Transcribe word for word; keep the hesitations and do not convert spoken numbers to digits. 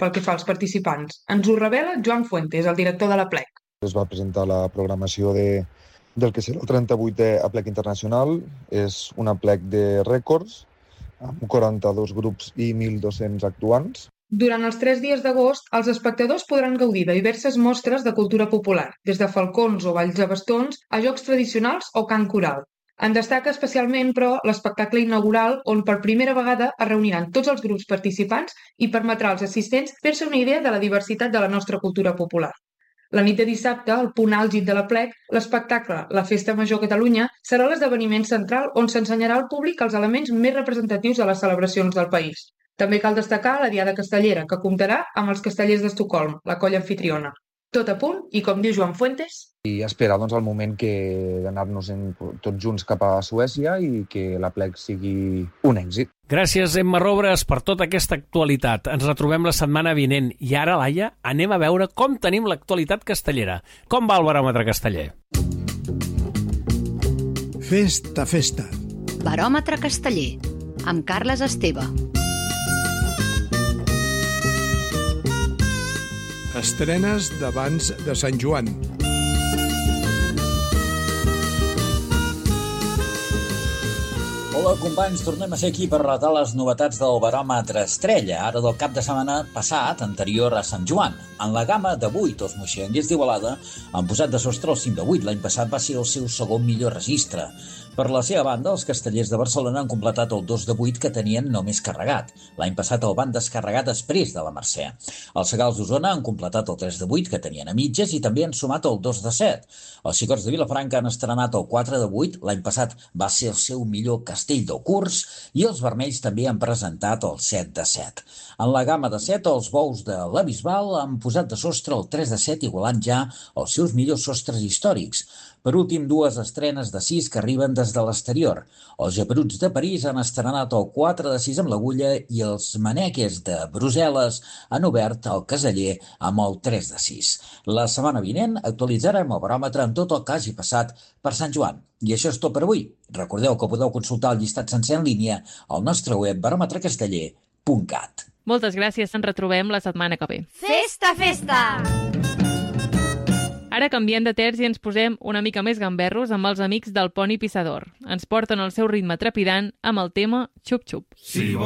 pel que fa als participants. Ens ho revela Joan Fuentes, el director de l'Aplec. Es va presentar la programació de, del que serà el trenta-vuitè Aplec Internacional. És un aplec de rècords, amb quaranta-dos grups i mil dos-cents actuants. Durant els tres dies d'agost, els espectadors podran gaudir de diverses mostres de cultura popular, des de falcons o balls de bastons a jocs tradicionals o cant coral. En destaca especialment, però, l'espectacle inaugural on per primera vegada es reuniran tots els grups participants i permetrà als assistents fer-se una idea de la diversitat de la nostra cultura popular. La nit de dissabte, el punt àlgid de l'Aplec, l'espectacle La Festa Major Catalunya serà l'esdeveniment central on s'ensenyarà al públic els elements més representatius de les celebracions del país. També cal destacar la Diada Castellera, que comptarà amb els castellers d'Estocolm, la colla anfitriona. Tot a punt, i com diu Joan Fuentes... I esperar doncs, el moment que d'anar-nos tots junts cap a Suècia i que l'Aplec sigui un èxit. Gràcies, Emma Robres, per tota aquesta actualitat. Ens retrobem la setmana vinent. I ara, Laia, anem a veure com tenim l'actualitat castellera. Com va el baròmetre casteller? Festa, festa. Baròmetre casteller, amb Carles Esteve. Estrenes d'abans de Sant Joan. Hola, companys, tornem a ser aquí per relatar les novetats del baròmetre Estrella, ara del cap de setmana passat, anterior a Sant Joan. En la gamma de vuit, els moixanguers d'Igualada han posat de sostre el cim de vuit. L'any passat va ser el seu segon millor registre. Per la seva banda, els castellers de Barcelona han completat el dos de vuit que tenien només carregat. L'any passat el van descarregar després de la Mercè. Els Segals d'Osona han completat el tres de vuit que tenien a mitges i també han sumat el dos de set. Els Xicots de Vilafranca han estrenat el quatre de vuit, l'any passat va ser el seu millor castell del curs, i els Vermells també han presentat el set de set. En la gamma de set, els Bous de la Bisbal han posat de sostre el tres de set, igualant ja els seus millors sostres històrics. Per últim, dues estrenes de sis que arriben des de l'exterior. Els Geperuts de París han estrenat el quatre de sis amb l'Agulla i els Maneques de Brussel·les han obert el caseller amb el tres de sis. La setmana vinent actualitzarem el baròmetre amb tot el que hagi passat per Sant Joan. I això és tot per avui. Recordeu que podeu consultar el llistat sencer en línia al nostre web baròmetre casteller punt cat. Moltes gràcies, ens retrobem la setmana que ve. Festa, festa! Ara canviem de terç i ens posem una mica més gamberros amb els amics del Poni Pissador. Ens porten el seu ritme trepidant amb el tema Xup Xup. Sí,